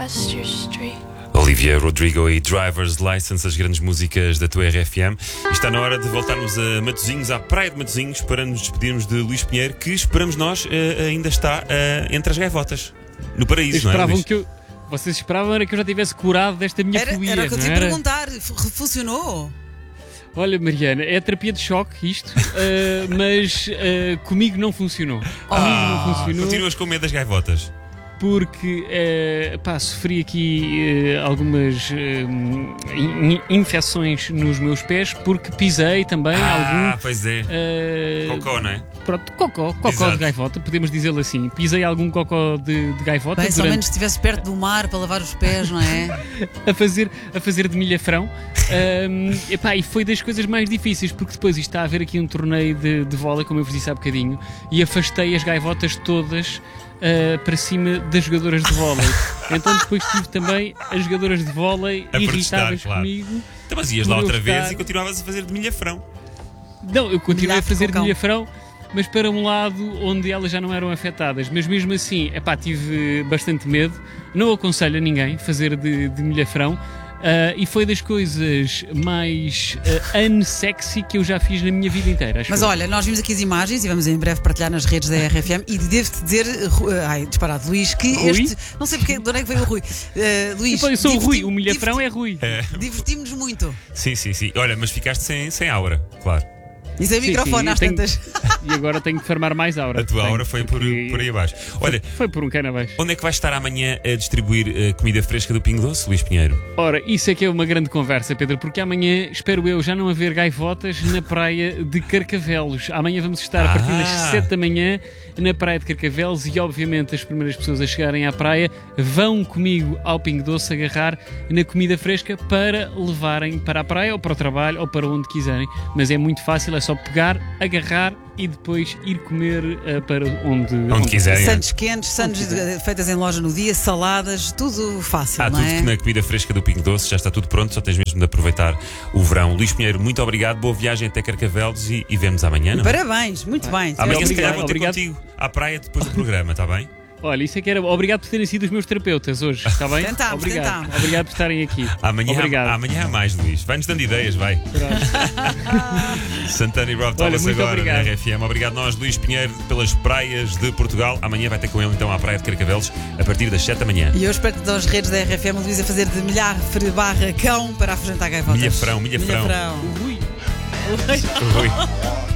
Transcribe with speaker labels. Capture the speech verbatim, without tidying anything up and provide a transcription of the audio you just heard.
Speaker 1: across your street.
Speaker 2: Olivia Rodrigo e Driver's License, as grandes músicas da tua R F M. E está na hora de voltarmos a Matosinhos, à praia de Matosinhos, para nos despedirmos de Luís Pinheiro, que esperamos nós uh, ainda está uh, entre as gaivotas, no paraíso,
Speaker 3: esperavam
Speaker 2: não é, Luís?
Speaker 3: que eu, Vocês esperavam era que eu já tivesse curado desta minha
Speaker 4: Era,
Speaker 3: fobia,
Speaker 4: era o que eu te
Speaker 3: não
Speaker 4: ia
Speaker 3: era?
Speaker 4: perguntar. F- Funcionou?
Speaker 3: Olha, Mariana, é terapia de choque isto, uh, mas uh, comigo não funcionou. Comigo
Speaker 2: Ah,
Speaker 3: não funcionou.
Speaker 2: continuas com medo das gaivotas?
Speaker 3: Porque uh, pá, sofri aqui uh, algumas uh, in- infecções nos meus pés, porque pisei também
Speaker 2: Ah,
Speaker 3: algum.
Speaker 2: pois é.
Speaker 3: uh,
Speaker 2: Cocó, não é?
Speaker 3: Pronto, cocó, cocó
Speaker 2: Exato.
Speaker 3: de gaivota, podemos dizê-lo assim. Pisei algum cocó de, de gaivota
Speaker 4: Bem, se ao
Speaker 3: durante,
Speaker 4: menos estivesse perto do mar para lavar os pés, não é?
Speaker 3: a, fazer, a fazer de milhafrão. Um, epá, e foi das coisas mais difíceis, porque depois isto está a haver aqui um torneio de, de vôlei, como eu vos disse há bocadinho, e afastei as gaivotas todas uh, para cima das jogadoras de vôlei. Então depois tive também as jogadoras de vôlei
Speaker 2: A protestar,
Speaker 3: irritáveis
Speaker 2: claro.
Speaker 3: comigo.
Speaker 2: Então, mas ias lá
Speaker 3: por eu
Speaker 2: outra vez
Speaker 3: estar-
Speaker 2: e continuavas a fazer de milhafrão.
Speaker 3: Não, eu continuei
Speaker 4: Milhar
Speaker 3: a fazer
Speaker 4: com
Speaker 3: de
Speaker 4: cão.
Speaker 3: milhafrão, mas para um lado onde elas já não eram afetadas. Mas mesmo assim, epá, tive bastante medo. Não aconselho a ninguém fazer de, de milhafrão. Ah, e foi das coisas mais uh, unsexy que eu já fiz na minha vida inteira. Acho
Speaker 4: Mas
Speaker 3: eu.
Speaker 4: olha, nós vimos aqui as imagens e vamos em breve partilhar nas redes da R F M. E devo-te dizer, Ru- ai, disparado, Luís, que
Speaker 3: Rui?
Speaker 4: este. Não sei porque, de onde é que veio o Rui. Uh, Luís,
Speaker 3: Eu, eu sou o Rui,
Speaker 4: diverti-
Speaker 3: o milhafrão é Rui.
Speaker 4: diverti- Divertimos-nos muito.
Speaker 2: Sim, sim, sim. Olha, mas ficaste sem, sem aura, claro.
Speaker 4: E sem
Speaker 3: Sim,
Speaker 4: microfone
Speaker 3: sim,
Speaker 4: às
Speaker 3: tenho-
Speaker 4: tantas.
Speaker 3: E agora tenho que farmar mais aura.
Speaker 2: A tua
Speaker 3: Tenho,
Speaker 2: aura foi por,
Speaker 3: porque
Speaker 2: por aí abaixo. Olha,
Speaker 3: Foi por um cano abaixo.
Speaker 2: onde é que vais estar amanhã a distribuir uh, comida fresca do Pingo Doce, Luís Pinheiro?
Speaker 3: Ora, isso é que é uma grande conversa, Pedro, porque amanhã, espero eu, já não haver gaivotas na praia de Carcavelos. Amanhã vamos estar a partir das
Speaker 2: Ah.
Speaker 3: sete da manhã na praia de Carcavelos e, obviamente, as primeiras pessoas a chegarem à praia vão comigo ao Pingo Doce agarrar na comida fresca para levarem para a praia ou para o trabalho ou para onde quiserem. Mas é muito fácil, é só pegar, agarrar e depois ir comer uh, para onde,
Speaker 2: Onde quiserem.
Speaker 4: Sandes quentes, sandes eh, feitas em loja no dia, saladas, tudo fácil,
Speaker 2: Há
Speaker 4: não
Speaker 2: tudo
Speaker 4: é?
Speaker 2: que na comida fresca do Pingo Doce, já está tudo pronto, só tens mesmo de aproveitar o verão. Luís Pinheiro, muito obrigado, boa viagem até Carcavelos e, e vemos amanhã, não é?
Speaker 4: Parabéns, muito bem.
Speaker 2: Amanhã se
Speaker 3: Obrigado,
Speaker 2: calhar vou ter
Speaker 3: obrigado.
Speaker 2: contigo à praia depois do programa, está bem?
Speaker 3: Olha, isso é que era. Obrigado por terem sido os meus terapeutas hoje, está bem?
Speaker 4: Tentámos,
Speaker 3: Obrigado.
Speaker 4: tentámos.
Speaker 3: Obrigado por estarem aqui.
Speaker 2: Amanhã,
Speaker 3: Obrigado.
Speaker 2: amanhã há mais, Luís. Vai-nos dando ideias, vai. Santana e Rob
Speaker 3: Olha,
Speaker 2: Thomas
Speaker 3: muito
Speaker 2: agora
Speaker 3: obrigado.
Speaker 2: na R F M. Obrigado nós, Luís Pinheiro, pelas praias de Portugal. Amanhã vai ter com ele então à praia de Carcavelos a partir das sete da manhã.
Speaker 4: E eu espero que das redes da R F M o Luís a fazer de milhar barra cão para afugentar gaivotas.
Speaker 2: Milhafrão, milhafrão.
Speaker 4: Milhafrão.
Speaker 3: Ui.
Speaker 2: Rui.